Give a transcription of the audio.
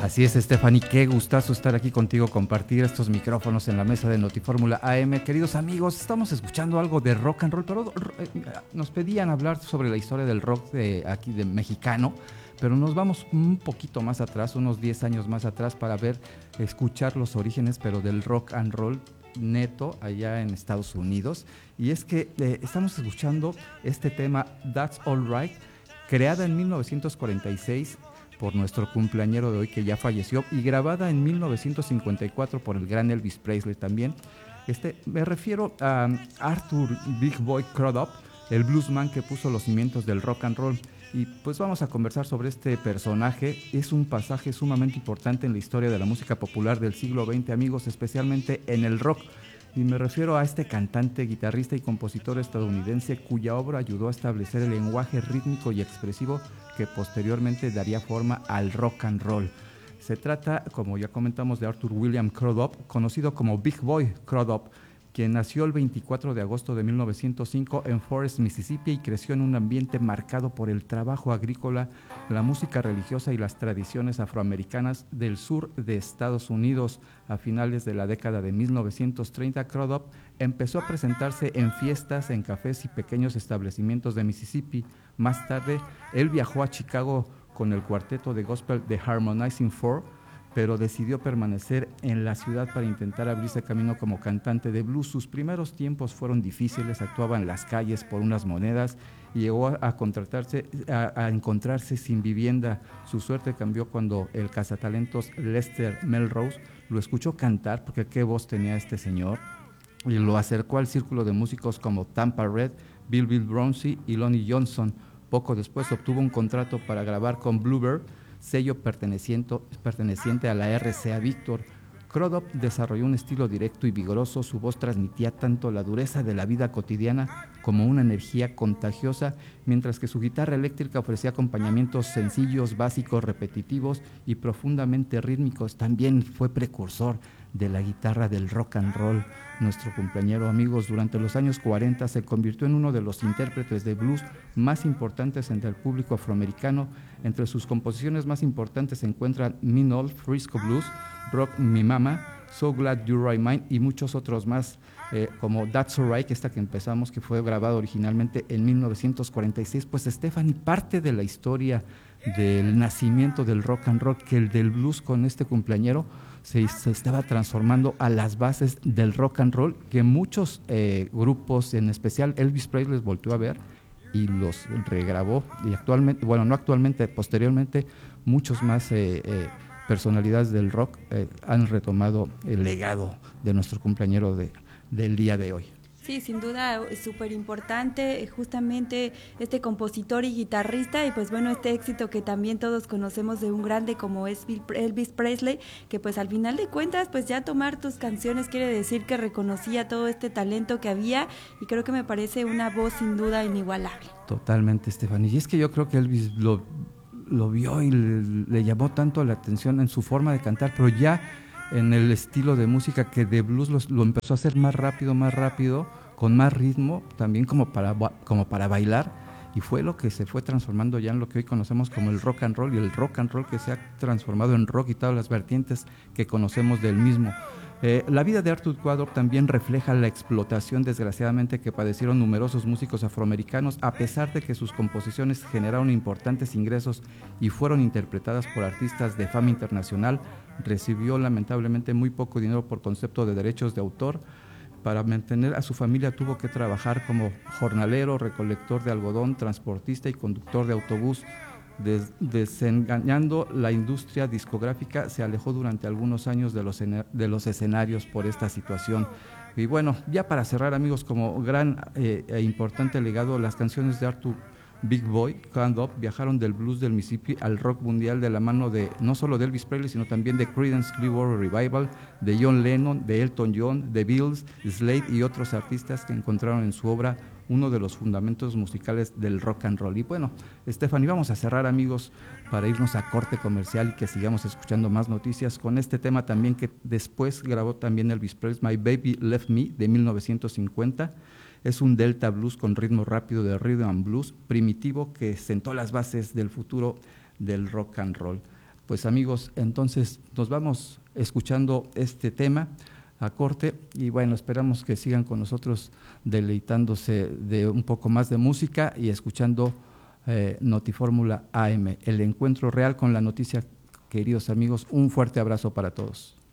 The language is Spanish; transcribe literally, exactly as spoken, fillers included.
Así es, Stephanie, qué gustazo estar aquí contigo, compartir estos micrófonos en la mesa de Notifórmula A M. Queridos amigos, estamos escuchando algo de rock and roll, pero eh, nos pedían hablar sobre la historia del rock de aquí de mexicano, pero nos vamos un poquito más atrás, unos diez años más atrás, para ver, escuchar los orígenes, pero del rock and roll neto allá en Estados Unidos. Y es que eh, estamos escuchando este tema That's All Right, creada en mil novecientos cuarenta y seis por nuestro cumpleañero de hoy, que ya falleció, y grabada en mil novecientos cincuenta y cuatro por el gran Elvis Presley también. Este, me refiero a Arthur Big Boy Crudup, el bluesman que puso los cimientos del rock and roll. Y pues vamos a conversar sobre este personaje. Es un pasaje sumamente importante en la historia de la música popular del siglo veinte, amigos, especialmente en el rock. Y me refiero a este cantante, guitarrista y compositor estadounidense cuya obra ayudó a establecer el lenguaje rítmico y expresivo que posteriormente daría forma al rock and roll. Se trata, como ya comentamos, de Arthur William Crudup, conocido como Big Boy Crudup, quien nació el veinticuatro de agosto de mil novecientos cinco en Forest, Mississippi, y creció en un ambiente marcado por el trabajo agrícola, la música religiosa y las tradiciones afroamericanas del sur de Estados Unidos. A finales de la década de mil novecientos treinta, Crudup empezó a presentarse en fiestas, en cafés y pequeños establecimientos de Mississippi. Más tarde, él viajó a Chicago con el cuarteto de gospel The Harmonizing Four, pero decidió permanecer en la ciudad para intentar abrirse camino como cantante de blues. Sus primeros tiempos fueron difíciles, actuaba en las calles por unas monedas y llegó a, a, contratarse, a, a encontrarse sin vivienda. Su suerte cambió cuando el cazatalentos Lester Melrose lo escuchó cantar, porque qué voz tenía este señor, y lo acercó al círculo de músicos como Tampa Red, Bill Bill Brownsie y Lonnie Johnson. Poco después obtuvo un contrato para grabar con Bluebird, sello perteneciente, perteneciente a la R C A Victor. Crudup desarrolló un estilo directo y vigoroso. Su voz transmitía tanto la dureza de la vida cotidiana como una energía contagiosa, mientras que su guitarra eléctrica ofrecía acompañamientos sencillos, básicos, repetitivos y profundamente rítmicos. También fue precursor de la guitarra del rock and roll. Nuestro cumpleañero, amigos, durante los años cuarenta se convirtió en uno de los intérpretes de blues más importantes entre el público afroamericano. Entre sus composiciones más importantes se encuentran Mean Old Frisco Blues, Rock Me Mama, So Glad You're Right Mine y muchos otros más, eh, como That's Alright, esta que empezamos, que fue grabado originalmente en mil novecientos cuarenta y seis. Pues Stephanie, parte de la historia del nacimiento del rock and roll, que el del blues con este cumpleañero se, se estaba transformando a las bases del rock and roll, que muchos eh, grupos, en especial Elvis Presley, les volvió a ver y los regrabó, y actualmente, bueno, no actualmente, posteriormente, muchos más eh, eh, personalidades del rock eh, han retomado el legado de nuestro cumpleañero de, del día de hoy. Sí, sin duda es súper importante justamente este compositor y guitarrista, y pues bueno, este éxito que también todos conocemos de un grande como es Elvis Presley, que pues al final de cuentas pues ya tomar tus canciones quiere decir que reconocía todo este talento que había, y creo que me parece una voz sin duda inigualable. Totalmente, Stephanie, y es que yo creo que Elvis lo, lo vio y le, le llamó tanto la atención en su forma de cantar, pero ya en el estilo de música, que de blues lo, lo empezó a hacer más rápido, más rápido, con más ritmo, también como para, como para bailar, y fue lo que se fue transformando ya en lo que hoy conocemos como el rock and roll, y el rock and roll que se ha transformado en rock y todas las vertientes que conocemos del mismo. Eh, la vida de Arthur Crudup también refleja la explotación, desgraciadamente, que padecieron numerosos músicos afroamericanos. A pesar de que sus composiciones generaron importantes ingresos y fueron interpretadas por artistas de fama internacional, recibió lamentablemente muy poco dinero por concepto de derechos de autor. Para mantener a su familia tuvo que trabajar como jornalero, recolector de algodón, transportista y conductor de autobús. Des, desengañando la industria discográfica, se alejó durante algunos años de los, de los escenarios por esta situación. Y bueno, ya para cerrar, amigos, como gran eh, e importante legado, las canciones de Arthur Big Boy Crudup viajaron del blues del Mississippi al rock mundial de la mano de no solo de Elvis Presley, sino también de Creedence Clearwater Revival, de John Lennon, de Elton John, de Beatles, Slade y otros artistas que encontraron en su obra uno de los fundamentos musicales del rock and roll. Y bueno, Stephanie, vamos a cerrar, amigos, para irnos a corte comercial y que sigamos escuchando más noticias con este tema también que después grabó también Elvis Presley, My Baby Left Me, de mil novecientos cincuenta. Es un delta blues con ritmo rápido de rhythm and blues primitivo que sentó las bases del futuro del rock and roll. Pues amigos, entonces nos vamos escuchando este tema a corte y bueno, esperamos que sigan con nosotros deleitándose de un poco más de música y escuchando eh, Notifórmula A M, el encuentro real con la noticia. Queridos amigos, un fuerte abrazo para todos.